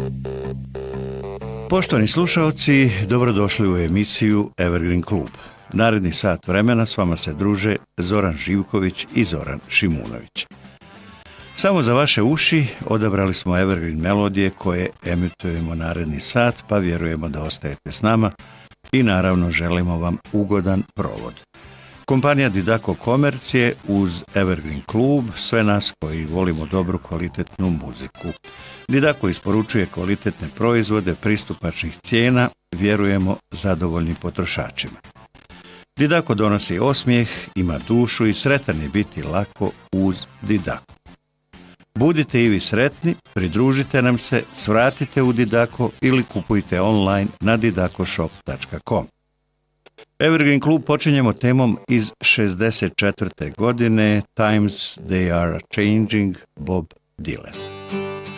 Poštovani slušaoci, dobrodošli u emisiju Evergreen Klub. Naredni sat vremena s vama se druže Zoran Živković i Zoran Šimunović. Samo za vaše uši odabrali smo Evergreen melodije koje emitujemo naredni sat, pa vjerujemo da ostajete s nama i naravno želimo vam ugodan provod. Kompanija Didako Komercije uz Evergreen Klub, sve nas koji volimo dobru kvalitetnu muziku. Didako isporučuje kvalitetne proizvode pristupačnih cijena, vjerujemo zadovoljnim potrošačima. Didako donosi osmijeh, ima dušu i sretan je biti lako uz Didako. Budite i vi sretni, pridružite nam se, svratite u Didako ili kupujte online na didakoshop.com. Evergreen Klub počinjemo temom iz 64. godine Times They Are Changing, Bob Dylan.